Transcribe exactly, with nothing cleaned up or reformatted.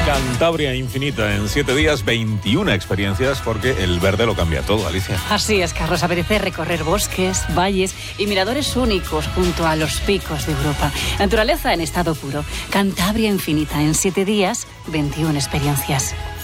Cantabria infinita en siete días, veintiuna experiencias, porque el verde lo cambia todo, Alicia. Así es, Carlos. Apetece recorrer bosques, valles y miradores únicos junto a los picos de Europa. Naturaleza en estado puro. Cantabria infinita en siete días, veintiuna experiencias.